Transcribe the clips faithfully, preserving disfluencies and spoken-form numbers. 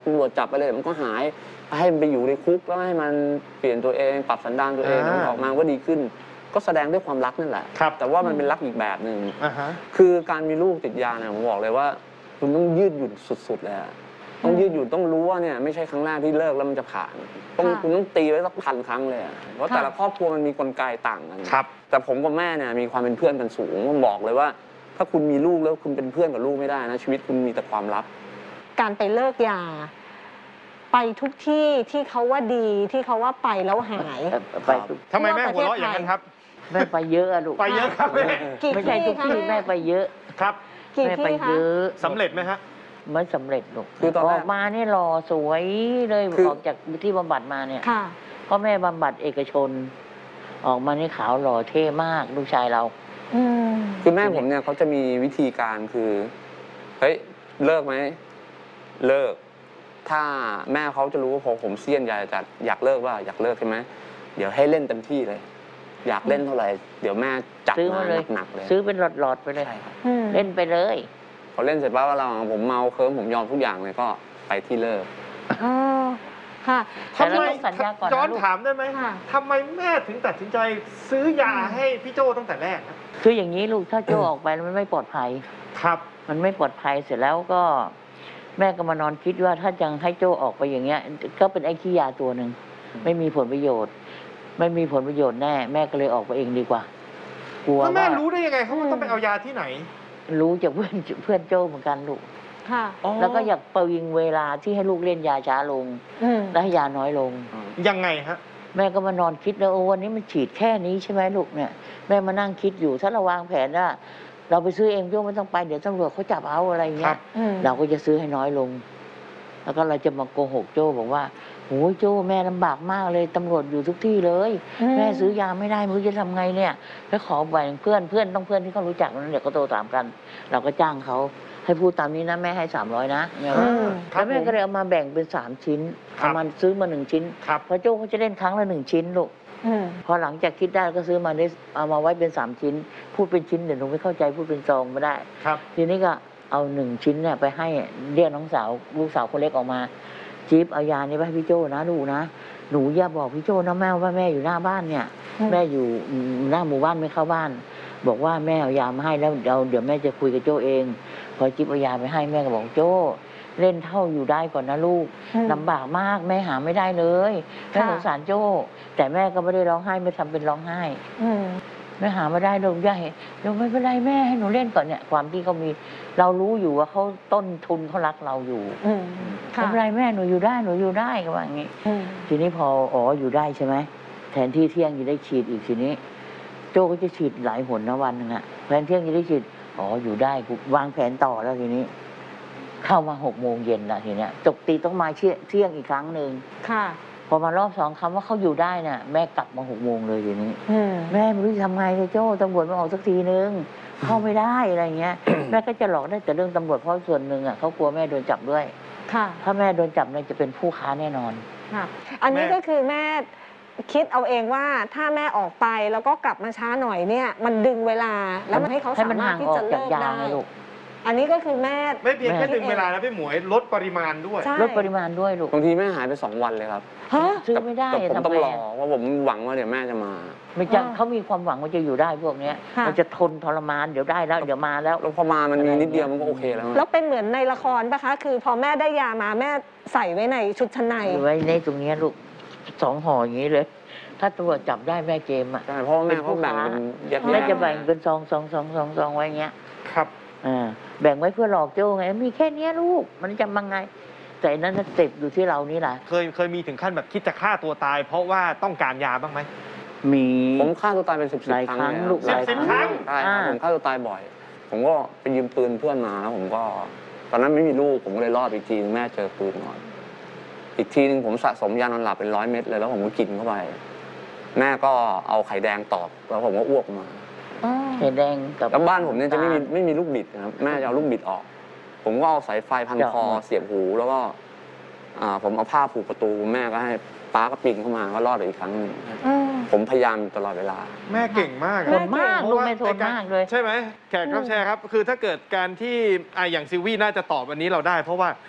ตำรวจจับไปเลยมันก็หายให้มันไปอยู่ในคุกแล้วให้มันเปลี่ยนตัวเองปรับสันดานตัวเองออกมาก็ดีขึ้นก็แสดงด้วยความรักนั่นแหละแต่ว่ามันเป็นรักอีกแบบหนึ่งคือการมีลูกติดยาเนี่ยผมบอกเลยว่าคุณต้องยืดหยุ่นสุดๆเลยต้องยืดหยุ่นต้องรู้ว่าเนี่ยไม่ใช่ครั้งแรกที่เลิกแล้วมันจะผ่านต้องคุณต้องตีไว้สักพันครั้งเลยเพราะแต่ละครอบครัวมันมีกลไกต่างกันแต่ผมกับแม่เนี่ยมีความเป็นเพื่อนกันสูงผมบอกเลยว่าถ้าคุณมีลูกแล้วคุณเป็นเพื่อนกับลูกไม่ได้นะชีวิตคุณมีแต่ความลับการไปเลิกยาไปทุกที่ที่เขาว่าดีที่เขาว่าไปแล้วหายไปทำไมแม่หัวเราะอย่างนั้นครับแม่ไปเยอะอะลูกไปเยอะครับแม่ไม่ใช่ทุกที่แม่ไปเยอะครับแม่ไปเยอะสำเร็จไหมฮะไม่สำเร็จลูกคือออกมาเนี่ยหล่อสวยเลยออกจากที่บำบัดมาเนี่ยเพราะแม่บำบัดเอกชนออกมานี่ขาวหล่อเท่มากลูกชายเราคือแม่ผมเนี่ยเขาจะมีวิธีการคือเฮ้ยเลิกไหมเลิกถ้าแม่เขาจะรู้ว่าพอผมเสี้ยนอยากจะอยากเลิกว่าอยากเลิกใช่ไหมเดี๋ยวให้เล่นเต็มที่เลยอยากเล่นเท่าไหร่เดี๋ยวแม่จัดมาหนักเลยซื้อเป็นหลอดๆไปเลยเล่นไปเลยพอเล่นเสร็จปั๊บเราผมเมาเคิร์มผมยอมทุกอย่างเลยก็ไปที่เลิกอ๋อค่ะทำไมย้อนถามได้ไหมทำไมแม่ถึงตัดสินใจซื้อยาให้พี่โจ้ตั้งแต่แรกคืออย่างนี้ลูกถ้าโจ้ออกไปมันไม่ปลอดภัยครับมันไม่ปลอดภัยเสร็จแล้วก็แม่ก็มานอนคิดว่าถ้ายังให้โจ้ออกไปอย่างเงี้ยก็เป็นไอ้ขี้ยาตัวหนึ่งไม่มีผลประโยชน์ไม่มีผลประโยชน์แน่แม่ก็เลยออกไปเองดีกว่ากลัวว่าแม่รู้ได้ยังไงเขาต้องไปเอายาที่ไหนรู้จากเพื่อนเพื่อนโจ้เหมือนกันลูกค่ะแล้วก็อยากประวิงเวลาที่ให้ลูกเล่นยาช้าลงและให้ยาน้อยลงยังไงฮะแม่ก็มานอนคิดแล้วโอ้วันนี้มันฉีดแค่นี้ใช่ไหมลูกเนี่ยแม่มานั่งคิดอยู่ถ้าเราวางแผนว่าเราไปซื้อเองโจ้ไม่ต้องไปเดี๋ยวตำรวจเขาจับเอาอะไรเงี้ยเราก็จะซื้อให้น้อยลงแล้วก็เราจะมาโกหกโจ้บอกว่าโอ้ยโจ้แม่ลำบากมากเลยตำรวจอยู่ทุกที่เลยแม่ซื้อยาไม่ได้ไม่รู้จะทำไงเนี่ยแล้วขอแบ่งเพื่อนเพื่อนต้องเพื่อนที่เขารู้จักนั้นเดี๋ยวเขาโทรตามกันเราก็จ้างเขาให้พูดตามนี้นะแม่ให้สามร้อยนะแล้วแม่ก็เลยเอามาแบ่งเป็นสามชิ้นเอามาซื้อมาหนึ่งชิ้นเพราะโจ้เขาจะเล่นครั้งละหนึ่งชิ้นลูกพอหลังจากคิดได้ก็ซื้อมาได้เอามาไว้เป็นสามชิ้นพูดเป็นชิ้นเดี๋ยวหนูไม่เข้าใจพูดเป็นซองไม่ได้ทีนี้ก็เอาหนึ่งชิ้นเนี่ยไปให้เรียกน้องสาวลูกสาวคนเล็กออกมาจิ๊บเอายานี้ไปให้พี่โจ้นะลูกนะหนูอย่าบอกพี่โจ้นะแม่ว่าแม่อยู่หน้าบ้านเนี่ยแม่อยู่หน้าหมู่บ้านไม่เข้าบ้านบอกว่าแม่เอายามาให้แล้วเดี๋ยวเดี๋ยวแม่จะคุยกับโจ้เองพอจิ๊บเอายาไปให้แม่ก็บอกโจ้เล่นเท่าอยู่ได้ก่อนนะลูกลำบากมากแม่หาไม่ได้เลยแม่สงสารโจ้แต่แม่ก็ไม่ได้ร้องไห้ไม่ทำเป็นร้องไห้แม่หาไม่ได้ลูกย่าเดี๋ยวไม่เป็นไรแม่ให้หนูเล่นก่อนเนี่ยความที่เขามีเรารู้อยู่ว่าเขาต้นทุนเขารักเราอยู่ไม่เป็นไรแม่หนูอยู่ได้หนูอยู่ได้ก็ว่าอย่างนี้ทีนี้พออ๋ออยู่ได้ใช่ไหมแทนที่เที่ยงจะได้ฉีดอีกทีนี้โจ้ก็จะฉีดหลายหนนะวันนึงอะแทนเที่ยงจะได้ฉีดอ๋ออยู่ได้วางแผนต่อแล้วทีนี้เข้ามาหกโมงเย็นละทีเนี้ยจบตีต้องมาเที่ยงเที่ยงอีกครั้งหนึ่งค่ะพอมารอบสองคำว่าเขาอยู่ได้น่ะแม่กลับมาหกโมงเลยทีนี้แม่ไม่รู้จะทำไงเลยโจ้ตำรวจมาออกสักทีนึงเข้าไม่ได้อะไรเงี้ยแม่ก็จะหลอกได้แต่เรื่องตำรวจเพราะส่วนหนึ่งอ่ะเขากลัวแม่โดนจับด้วยค่ะถ้าแม่โดนจับเนี่ยจะเป็นผู้ค้าแน่นอนค่ะอันนี้ก็คือแม่คิดเอาเองว่าถ้าแม่ออกไปแล้วก็กลับมาช้าหน่อยเนี่ยมันดึงเวลาแล้วมันให้เขาสามารถที่จะเลิกได้อันนี้ก็คือแม่ไม่เพียงแค่ดึงเวลาแล้วพี่หมวยลดปริมาณด้วยลดปริมาณด้วยลูกบางทีแม่หายไปสองวันเลยครับซื้อไม่ได้ผมต้องรอว่าผมหวังว่าเดี๋ยวแม่จะมาไม่จังเขามีความหวังว่าจะอยู่ได้พวกนี้มันจะทนทรมานเดี๋ยวได้แล้วเดี๋ยวมาแล้วแล้วพอมามันมีนิดเดียวมันก็โอเคแล้วแล้วเป็นเหมือนในละครปะคะคือพอแม่ได้ยามาแม่ใส่ไว้ในชุดชั้นในไว้ในตรงนี้ลูกสองห่ออย่างนี้เลยถ้าตำรวจจับได้แม่เกมอ่ะใช่เพราะแม่เขาแบ่งเป็นแยกแม่จะแบ่งเป็นซองซองซองซองซองไว้เงี้ยครับอ่าแบ่งไว้เพื่อหลอกโจ้ไงมีแค่นี้ลูกมันจะมังไงแต่นั้นเจ็บอยู่ที่เรานี่แหละเคยเคยมีถึงขั้นแบบคิดจะฆ่าตัวตายเพราะว่าต้องการยาบ้างไหมมีผมฆ่าตัวตายเป็นสิบสิบครั้งลูกสิบสิบครั้งใช่ผมฆ่าตัวตายบ่อยผมก็ไปยืมปืนเพื่อนมาแล้วผมก็ตอนนั้นไม่มีลูกผมก็เลยรอดอีกทีแม่เจอปืนก่อนอีกทีนึงผมสะสมยานอนหลับเป็นร้อยเม็ดเลยแล้วผมก็กินเข้าไปแม่ก็เอาไข่แดงตอกแล้วผมก็อ้วกมาไข่แดงกับแล้วบ้านผมเนี่ยจะไม่มีไม่มีลูกบิดนะครับแม่จะเอาลูกบิดออกผมก็เอาสายไฟพันคอเสียบหูแล้วก็ผมเอาผ้าผูกประตูแม่ก็ให้ป้าก็ปีนเข้ามาก็รอดอีกครั้งนึงผมพยายามตลอดเวลาแม่เก่งมากทนมากลูกแม่ทนมากเลยใช่ไหมแขกรับแชร์ครับคือถ้าเกิดการที่อย่างซิวี่น่าจะตอบวันนี้เราได้เพราะว่า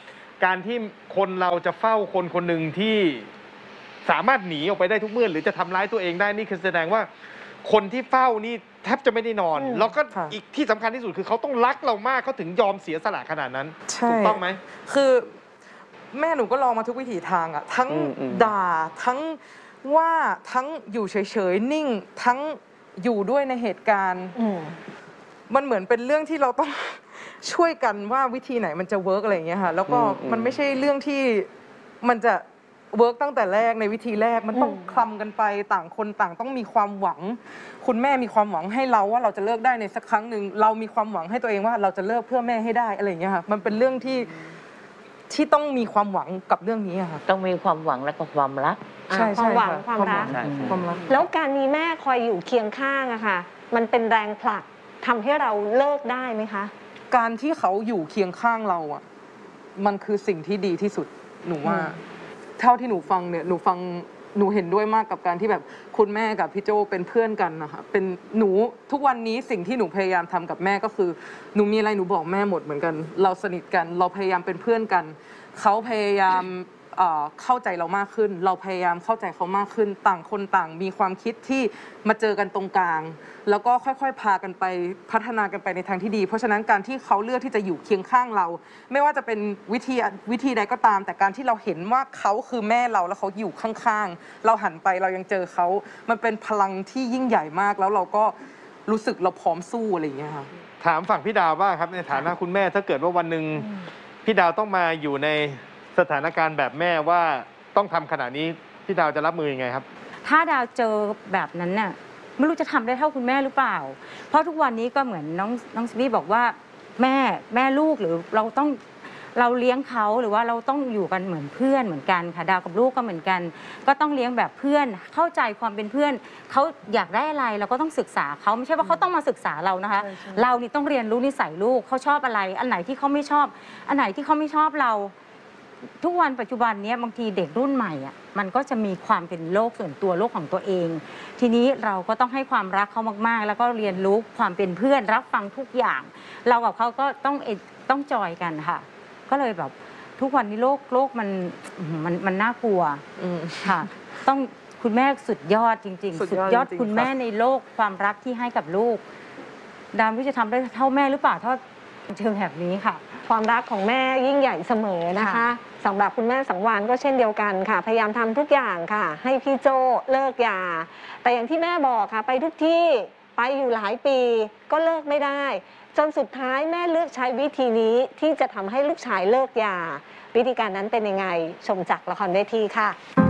การที่คนเราจะเฝ้าคนคนหนึ่งที่สามารถหนีออกไปได้ทุกเมื่อหรือจะทำร้ายตัวเองได้นี่คือแสดงว่าคนที่เฝ้านี่แทบจะไม่ได้นอนแล้วก็อีกที่สำคัญที่สุดคือเขาต้องรักเรามากเขาถึงยอมเสียสละขนาดนั้นถูกต้องไหมคือแม่หนูก็ลองมาทุกวิถีทางอะทั้งด่าทั้งว่าทั้งอยู่เฉยๆนิ่งทั้งอยู่ด้วยในเหตุการณ์มันเหมือนเป็นเรื่องที่เราต้องช่วยกันว่าวิธีไหนมันจะเวิร์กอะไรอย่างเงี้ยค่ะแล้วก็มันไม่ใช่เรื่องที่มันจะเวิร์กตั้งแต่แรกในวิธีแรกมันต้องคลำกันไปต่างคนต่างต้องมีความหวังคุณแม่มีความหวังให้เราว่าเราจะเลิกได้ในสักครั้งหนึ่งเรามีความหวังให้ตัวเองว่าเราจะเลิกเพื่อแม่ให้ได้อะไรอย่างเงี้ยค่ะมันเป็นเรื่องที่ที่ต้องมีความหวังกับเรื่องนี้ค่ะต้องมีความหวังและก็ความรักใช่ความหวังความรักความรักแล้วการมีแม่คอยอยู่เคียงข้างอะค่ะมันเป็นแรงผลักทำให้เราเลิกได้ไหมคะการที่เขาอยู่เคียงข้างเราอ่ะมันคือสิ่งที่ดีที่สุดหนูว่าเท่าที่หนูฟังเนี่ยหนูฟังหนูเห็นด้วยมากกับการที่แบบคุณแม่กับพี่โจเป็นเพื่อนกันนะคะเป็นหนูทุกวันนี้สิ่งที่หนูพยายามทำกับแม่ก็คือหนูมีอะไรหนูบอกแม่หมดเหมือนกันเราสนิทกันเราพยายามเป็นเพื่อนกันเขาพยายามเข้าใจเรามากขึ้นเราพยายามเข้าใจเขามากขึ้นต่างคนต่างมีความคิดที่มาเจอกันตรงกลางแล้วก็ค่อยๆพากันไปพัฒนากันไปในทางที่ดีเพราะฉะนั้นการที่เขาเลือกที่จะอยู่เคียงข้างเราไม่ว่าจะเป็นวิธีวิธีใดก็ตามแต่การที่เราเห็นว่าเขาคือแม่เราแล้วเขาอยู่ข้างๆเราหันไปเรายังเจอเขามันเป็นพลังที่ยิ่งใหญ่มากแล้วเราก็รู้สึกเราพร้อมสู้อะไรอย่างเงี้ยค่ะถามฝั่งพี่ดาวบ้างครับในฐานะคุณแม่ถ้าเกิดว่าวันหนึ่งพี่ดาวต้องมาอยู่ในสถานการณ์แบบแม่ว่าต้องทำขนาดนี้พี่ดาวจะรับมือยังไงครับถ้าดาวเจอแบบนั้นน่ะไม่รู้จะทำได้เท่าคุณแม่หรือเปล่าเพราะทุกวันนี้ก็เหมือนน้องน้องสวีบอกว่าแม่แม่ลูกหรือเราต้องเราเลี้ยงเขาหรือว่าเราต้องอยู่กันเหมือนเพื่อนเหมือนกันค่ะดาวกับลูกก็เหมือนกันก็ต้องเลี้ยงแบบเพื่อนเข้าใจความเป็นเพื่อนเขาอยากได้อะไรเราก็ต้องศึกษาเขาไม่ใช่ว่าเขาต้องมาศึกษาเรานะคะเรานี่ต้องเรียนรู้นิสัยลูกเขาชอบอะไรอันไหนที่เขาไม่ชอบอันไหนที่เขาไม่ชอบเราทุกวันปัจจุบันนี้บางทีเด็กรุ่นใหม่อ่ะมันก็จะมีความเป็นโลกส่วนตัวโลกของตัวเองทีนี้เราก็ต้องให้ความรักเขามากๆแล้วก็เรียนรู้ความเป็นเพื่อนรับฟังทุกอย่างเรากับเขาก็ต้องต้องจอยกันค่ะก็เลยแบบทุกวันนี้โลกโลกมันมันมันน่ากลัวค่ะต้องคุณแม่สุดยอดจริงๆสุดยอดคุณแม่ในโลกความรักที่ให้กับลูกดาวไม่จะทำได้เท่าแม่หรือเปล่าเท่าเชิงแบบนี้ค่ะความรักของแม่ยิ่งใหญ่เสมอนะคะสำหรับคุณแม่สังวาลก็เช่นเดียวกันค่ะพยายามทำทุกอย่างค่ะให้พี่โจเลิกยาแต่อย่างที่แม่บอกค่ะไปทุกที่ไปอยู่หลายปีก็เลิกไม่ได้จนสุดท้ายแม่เลือกใช้วิธีนี้ที่จะทำให้ลูกชายเลิกยาวิธีการนั้นเป็นยังไงชมจากละครเวทีค่ะ